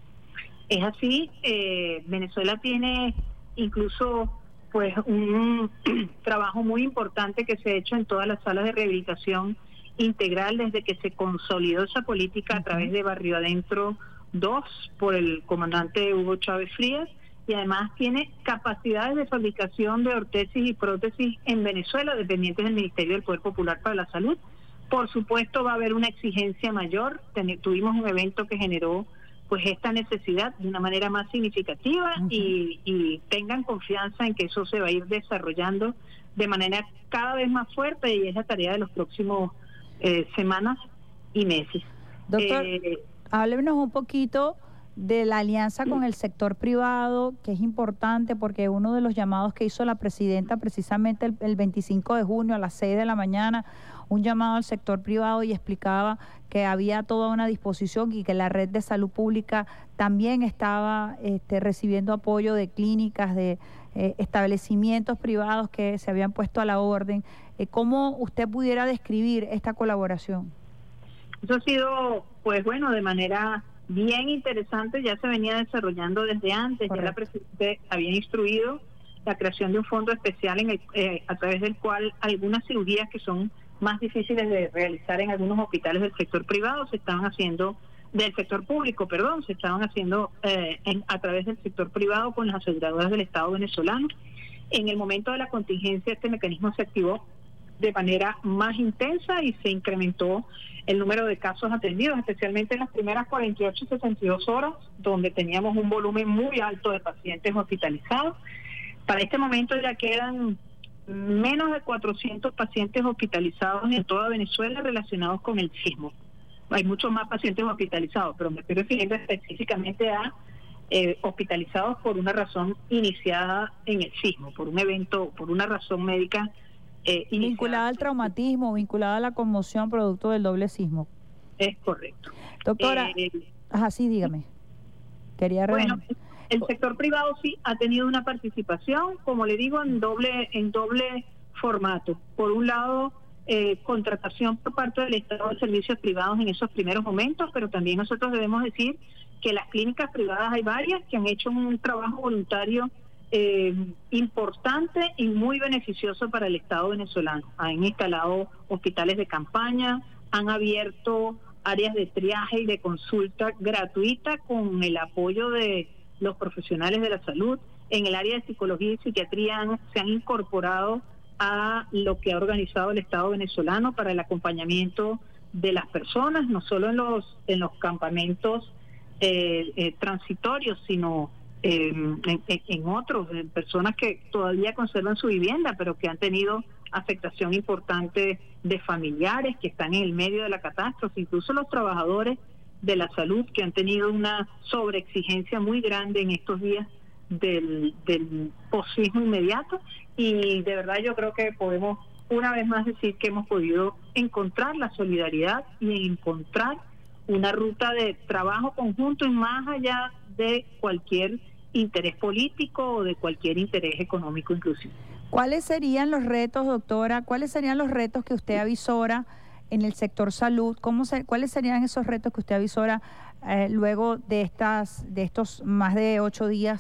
Es así, eh, Venezuela tiene incluso pues un trabajo muy importante que se ha hecho en todas las salas de rehabilitación integral desde que se consolidó esa política a través de Barrio Adentro dos por el comandante Hugo Chávez Frías, y además tiene capacidades de fabricación de ortesis y prótesis en Venezuela dependientes del Ministerio del Poder Popular para la Salud. Por supuesto va a haber una exigencia mayor. Ten, tuvimos un evento que generó pues esta necesidad de una manera más significativa. Uh-huh. y, y tengan confianza en que eso se va a ir desarrollando de manera cada vez más fuerte, y es la tarea de los próximos Eh, semanas y meses. Doctor, eh, háblenos un poquito de la alianza con el sector privado, que es importante porque uno de los llamados que hizo la presidenta precisamente el, el veinticinco de junio a las seis de la mañana, un llamado al sector privado, y explicaba que había toda una disposición y que la red de salud pública también estaba este, recibiendo apoyo de clínicas, de eh, establecimientos privados que se habían puesto a la orden. Eh, ¿Cómo usted pudiera describir esta colaboración? Eso ha sido, pues bueno, de manera bien interesante, ya se venía desarrollando desde antes. Correcto. Ya la presidenta había instruido la creación de un fondo especial en el, eh, a través del cual algunas cirugías que son más difíciles de realizar en algunos hospitales del sector privado se estaban haciendo, del sector público, perdón, se estaban haciendo eh, en, a través del sector privado con las aseguradoras del Estado venezolano. En el momento de la contingencia este mecanismo se activó de manera más intensa y se incrementó el número de casos atendidos, especialmente en las primeras cuarenta y ocho y sesenta y dos horas, donde teníamos un volumen muy alto de pacientes hospitalizados. Para este momento ya quedan menos de cuatrocientos pacientes hospitalizados en toda Venezuela relacionados con el sismo. Hay muchos más pacientes hospitalizados, pero me estoy refiriendo específicamente a eh, hospitalizados por una razón iniciada en el sismo, por un evento, por una razón médica eh, vinculada al traumatismo, vinculada a la conmoción producto del doble sismo. Es correcto. Doctora, eh, ajá, sí, dígame. Quería bueno, el sector privado sí ha tenido una participación, como le digo, en doble en doble formato. Por un lado, eh, contratación por parte del Estado de servicios privados en esos primeros momentos, pero también nosotros debemos decir que las clínicas privadas hay varias que han hecho un trabajo voluntario eh, importante y muy beneficioso para el Estado venezolano. Han instalado hospitales de campaña, han abierto áreas de triaje y de consulta gratuita con el apoyo de los profesionales de la salud. En el área de psicología y psiquiatría han, se han incorporado a lo que ha organizado el Estado venezolano para el acompañamiento de las personas, no solo en los en los campamentos eh, eh, transitorios, sino eh, en, en otros, en personas que todavía conservan su vivienda, pero que han tenido afectación importante de familiares que están en el medio de la catástrofe, incluso los trabajadores de la salud que han tenido una sobreexigencia muy grande en estos días del, del posismo inmediato. Y de verdad yo creo que podemos una vez más decir que hemos podido encontrar la solidaridad y encontrar una ruta de trabajo conjunto y más allá de cualquier interés político o de cualquier interés económico inclusive. ¿Cuáles serían los retos, doctora? ¿Cuáles serían los retos que usted avisora en el sector salud? ¿Cómo se, ¿Cuáles serían esos retos que usted avisora eh, luego de estas de estos más de ocho días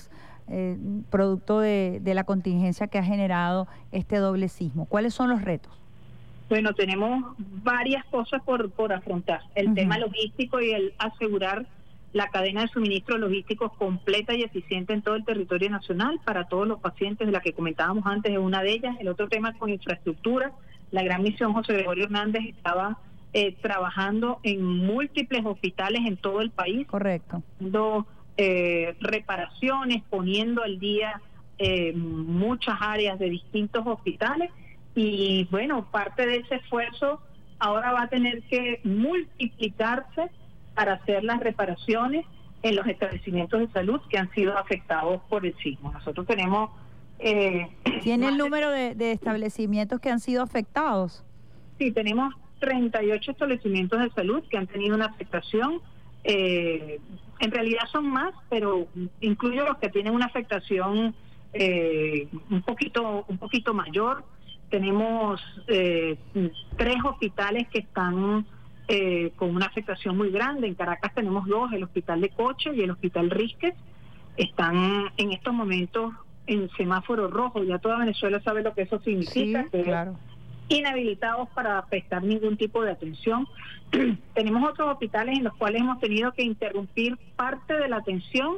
eh, producto de, de la contingencia que ha generado este doble sismo? ¿Cuáles son los retos? Bueno, tenemos varias cosas por, por afrontar. El uh-huh. tema logístico y el asegurar la cadena de suministro logísticos completa y eficiente en todo el territorio nacional para todos los pacientes, de la que comentábamos antes, es una de ellas. El otro tema con infraestructura. La gran misión José Gregorio Hernández estaba eh, trabajando en múltiples hospitales en todo el país. Correcto. Dando eh, reparaciones, poniendo al día eh, muchas áreas de distintos hospitales. Y bueno, parte de ese esfuerzo ahora va a tener que multiplicarse para hacer las reparaciones en los establecimientos de salud que han sido afectados por el sismo. Nosotros tenemos... Eh, ¿Tiene el número de, de establecimientos que han sido afectados? Sí, tenemos treinta y ocho establecimientos de salud que han tenido una afectación. Eh, en realidad son más, pero incluyo los que tienen una afectación eh, un poquito, un poquito mayor. Tenemos eh, tres hospitales que están eh, con una afectación muy grande. En Caracas tenemos dos, el Hospital de Coche y el Hospital Rísquez. Están en estos momentos en semáforo rojo. Ya toda Venezuela sabe lo que eso significa. Sí, que claro. Inhabilitados para prestar ningún tipo de atención. Tenemos otros hospitales en los cuales hemos tenido que interrumpir parte de la atención.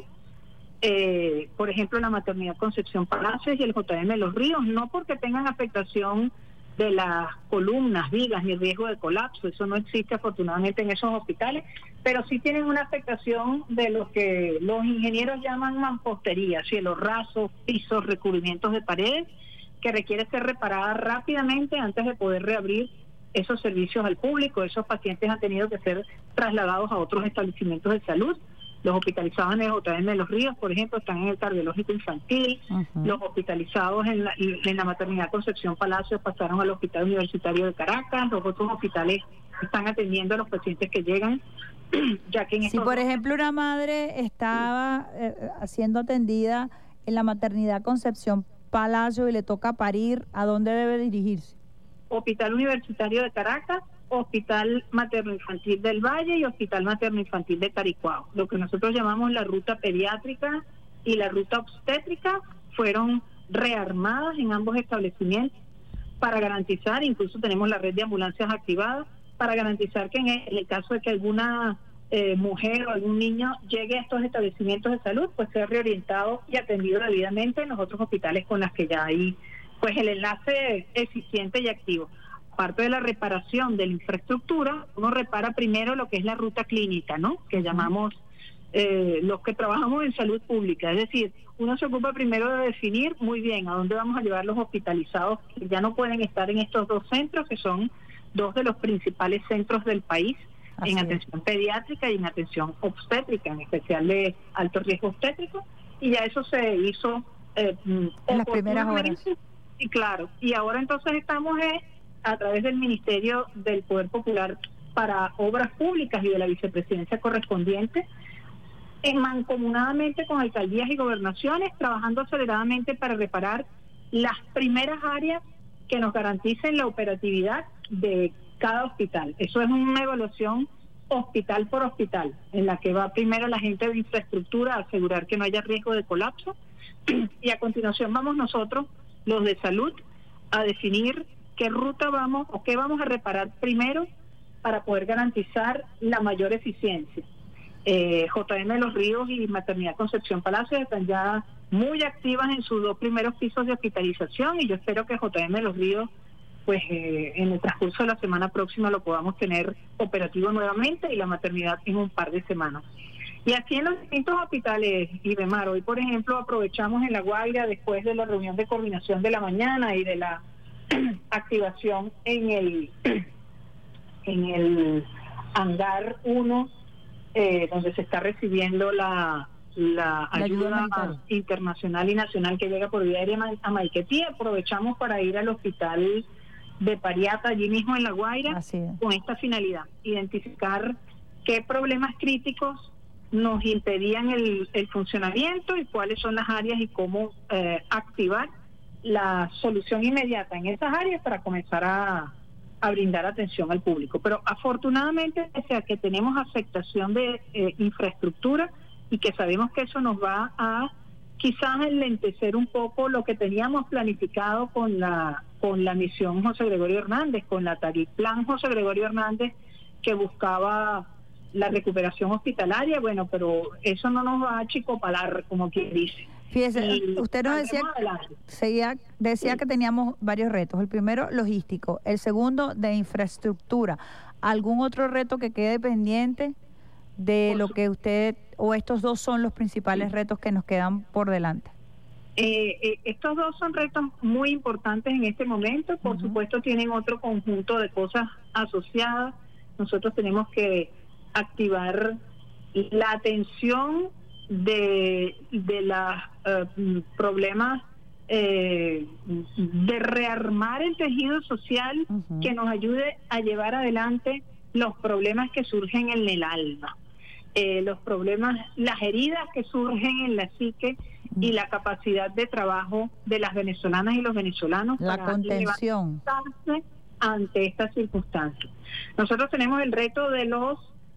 Eh, por ejemplo, la maternidad Concepción Palacios y el J M Los Ríos, no porque tengan afectación de las columnas, vigas ni riesgo de colapso, eso no existe afortunadamente en esos hospitales, pero sí tienen una afectación de lo que los ingenieros llaman mampostería, cielos rasos, pisos, recubrimientos de paredes, que requiere ser reparada rápidamente antes de poder reabrir esos servicios al público. Esos pacientes han tenido que ser trasladados a otros establecimientos de salud. Los hospitalizados en el J M de Los Ríos, por ejemplo, están en el cardiológico infantil. Uh-huh. Los hospitalizados en la, en la maternidad Concepción Palacios pasaron al Hospital Universitario de Caracas. Los otros hospitales están atendiendo a los pacientes que llegan, ya que en Si, por ejemplo, una madre estaba eh, siendo atendida en la maternidad Concepción Palacio y le toca parir, ¿a dónde debe dirigirse? Hospital Universitario de Caracas, Hospital Materno Infantil del Valle y Hospital Materno Infantil de Caricuao. Lo que nosotros llamamos la ruta pediátrica y la ruta obstétrica fueron rearmadas en ambos establecimientos para garantizar, incluso tenemos la red de ambulancias activada, para garantizar que en el, en el caso de que alguna eh, mujer o algún niño llegue a estos establecimientos de salud, pues sea reorientado y atendido debidamente en los otros hospitales con las que ya hay pues el enlace eficiente y activo. Parte de la reparación de la infraestructura, uno repara primero lo que es la ruta clínica, ¿no? Que llamamos eh, los que trabajamos en salud pública. Es decir, uno se ocupa primero de definir muy bien a dónde vamos a llevar los hospitalizados que ya no pueden estar en estos dos centros, que son dos de los principales centros del país. Así en atención es. Pediátrica y en atención obstétrica, en especial de alto riesgo obstétrico. Y ya eso se hizo eh, en las primeras horas. Y claro, y ahora entonces estamos eh, a través del Ministerio del Poder Popular para Obras Públicas y de la vicepresidencia correspondiente, en mancomunadamente con alcaldías y gobernaciones, trabajando aceleradamente para reparar las primeras áreas que nos garanticen la operatividad de cada hospital. Eso es una evaluación hospital por hospital, en la que va primero la gente de infraestructura a asegurar que no haya riesgo de colapso, y a continuación vamos nosotros, los de salud, a definir qué ruta vamos o qué vamos a reparar primero para poder garantizar la mayor eficiencia. Eh, J M de Los Ríos y Maternidad Concepción Palacios están ya muy activas en sus dos primeros pisos de hospitalización, y yo espero que J M de Los Ríos pues eh, en el transcurso de la semana próxima lo podamos tener operativo nuevamente, y la maternidad en un par de semanas. Y aquí en los distintos hospitales, Ibemar, hoy por ejemplo aprovechamos en La Guaira, después de la reunión de coordinación de la mañana y de la activación en el en el hangar uno, eh, donde se está recibiendo la, la, la ayuda, ayuda internacional y nacional que llega por vía aérea a Maiquetía. Aprovechamos para ir al hospital de Pariata, allí mismo en La Guaira, con esta finalidad: identificar qué problemas críticos nos impedían el, el funcionamiento y cuáles son las áreas y cómo eh, activar la solución inmediata en esas áreas para comenzar a, a brindar atención al público. Pero afortunadamente, pese a que tenemos afectación de eh, infraestructura y que sabemos que eso nos va a quizás enlentecer un poco lo que teníamos planificado con la con la misión José Gregorio Hernández, con la el plan José Gregorio Hernández, que buscaba la recuperación hospitalaria. Bueno, pero eso no nos va a achicopalar, como quien dice. Fíjese, Y usted nos decía, seguía, decía sí. que teníamos varios retos. El primero, logístico. El segundo, de infraestructura. ¿Algún otro reto que quede pendiente de lo que usted, o estos dos son los principales sí. retos que nos quedan por delante? Eh, eh, estos dos son retos muy importantes en este momento. Por uh-huh. supuesto, tienen otro conjunto de cosas asociadas. Nosotros tenemos que activar la atención de, de los uh, problemas eh, de rearmar el tejido social uh-huh. que nos ayude a llevar adelante los problemas que surgen en el alma, eh, los problemas, las heridas que surgen en la psique uh-huh. y la capacidad de trabajo de las venezolanas y los venezolanos la para contención levantarse ante estas circunstancias. Nosotros tenemos el reto de los